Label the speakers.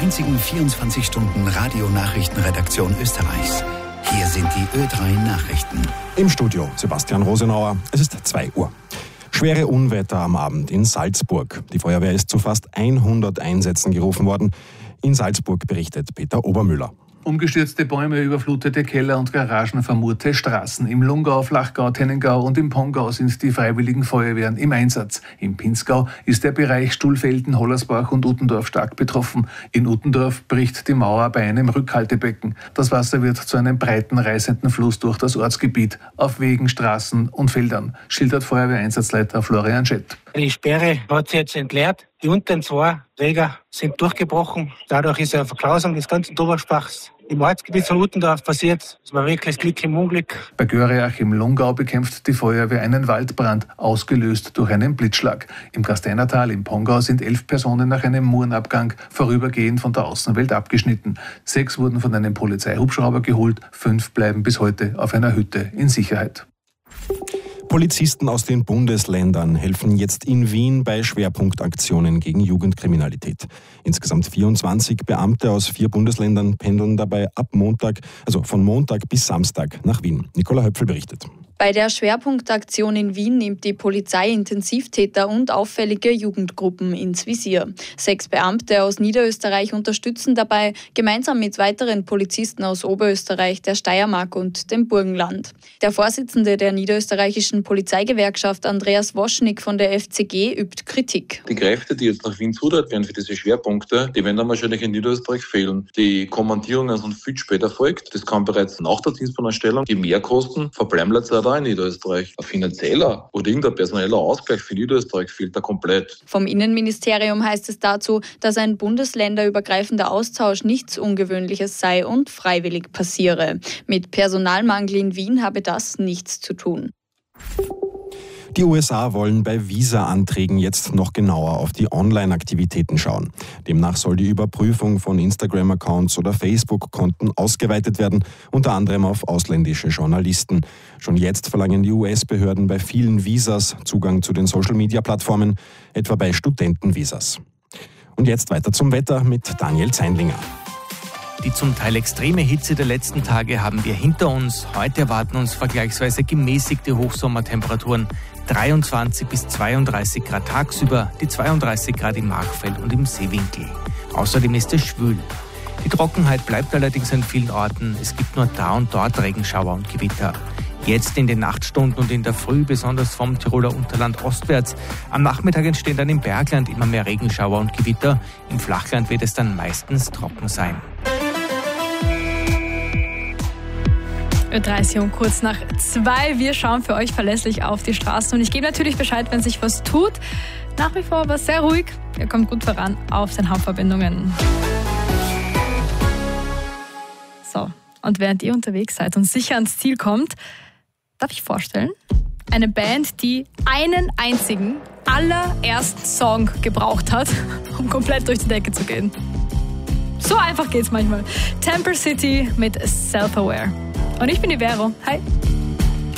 Speaker 1: einzigen 24-Stunden-Radio-Nachrichtenredaktion Österreichs. Hier sind die Ö3 Nachrichten.
Speaker 2: Im Studio Sebastian Rosenauer. Es ist 2 Uhr. Schwere Unwetter am Abend in Salzburg. Die Feuerwehr ist zu fast 100 Einsätzen gerufen worden. In Salzburg berichtet Peter Obermüller.
Speaker 3: Umgestürzte Bäume, überflutete Keller und Garagen, vermurte Straßen. Im Lungau, Flachgau, Tennengau und im Pongau sind die freiwilligen Feuerwehren im Einsatz. Im Pinzgau ist der Bereich Stuhlfelden, Hollersbach und Uttendorf stark betroffen. In Uttendorf bricht die Mauer bei einem Rückhaltebecken. Das Wasser wird zu einem breiten, reißenden Fluss durch das Ortsgebiet, auf Wegen, Straßen und Feldern, schildert Feuerwehreinsatzleiter Florian Schett.
Speaker 4: Die Sperre hat sich jetzt entleert. Die unteren 2 Träger sind durchgebrochen. Dadurch ist eine Verklausung des ganzen Dobersbachs im Ortsgebiet von Uttendorf passiert. Das war wirklich das Glück im Unglück.
Speaker 3: Bei Göreach im Lungau bekämpft die Feuerwehr einen Waldbrand, ausgelöst durch einen Blitzschlag. Im Gasteinertal im Pongau sind 11 Personen nach einem Murenabgang vorübergehend von der Außenwelt abgeschnitten. 6 wurden von einem Polizeihubschrauber geholt, 5 bleiben bis heute auf einer Hütte in Sicherheit.
Speaker 2: Polizisten aus den Bundesländern helfen jetzt in Wien bei Schwerpunktaktionen gegen Jugendkriminalität. Insgesamt 24 Beamte aus 4 Bundesländern pendeln dabei von Montag bis Samstag nach Wien. Nicola Höpfel berichtet.
Speaker 5: Bei der Schwerpunktaktion in Wien nimmt die Polizei Intensivtäter und auffällige Jugendgruppen ins Visier. 6 Beamte aus Niederösterreich unterstützen dabei, gemeinsam mit weiteren Polizisten aus Oberösterreich, der Steiermark und dem Burgenland. Der Vorsitzende der niederösterreichischen Polizeigewerkschaft, Andreas Woschnik von der FCG, übt Kritik.
Speaker 6: Die Kräfte, die jetzt nach Wien zuteilt werden für diese Schwerpunkte, die werden dann wahrscheinlich in Niederösterreich fehlen. Die Kommandierung also viel später folgt. Das kann bereits nach der Dienstbahnstellung. Die Mehrkosten verbleiben letztendlich in Niederösterreich. Ein finanzieller oder irgendein personeller Ausgleich für Niederösterreich fehlt da komplett.
Speaker 5: Vom Innenministerium heißt es dazu, dass ein bundesländerübergreifender Austausch nichts Ungewöhnliches sei und freiwillig passiere. Mit Personalmangel in Wien habe das nichts zu tun.
Speaker 2: Die USA wollen bei Visa-Anträgen jetzt noch genauer auf die Online-Aktivitäten schauen. Demnach soll die Überprüfung von Instagram-Accounts oder Facebook-Konten ausgeweitet werden, unter anderem auf ausländische Journalisten. Schon jetzt verlangen die US-Behörden bei vielen Visas Zugang zu den Social-Media-Plattformen, etwa bei Studentenvisas. Und jetzt weiter zum Wetter mit Daniel Zeindlinger.
Speaker 7: Die zum Teil extreme Hitze der letzten Tage haben wir hinter uns. Heute erwarten uns vergleichsweise gemäßigte Hochsommertemperaturen. 23 bis 32 Grad tagsüber, die 32 Grad im Machfeld und im Seewinkel. Außerdem ist es schwül. Die Trockenheit bleibt allerdings an vielen Orten. Es gibt nur da und dort Regenschauer und Gewitter. Jetzt in den Nachtstunden und in der Früh, besonders vom Tiroler Unterland ostwärts. Am Nachmittag entstehen dann im Bergland immer mehr Regenschauer und Gewitter. Im Flachland wird es dann meistens trocken sein.
Speaker 8: 30 und kurz nach 2. Wir schauen für euch verlässlich auf die Straßen und ich gebe natürlich Bescheid, wenn sich was tut. Nach wie vor aber sehr ruhig. Ihr kommt gut voran auf den Hauptverbindungen. So, und während ihr unterwegs seid und sicher ans Ziel kommt, darf ich vorstellen, eine Band, die einen einzigen, allerersten Song gebraucht hat, um komplett durch die Decke zu gehen. So einfach geht's manchmal. Temper City mit Self-Aware. Und ich bin die Vero. Hi.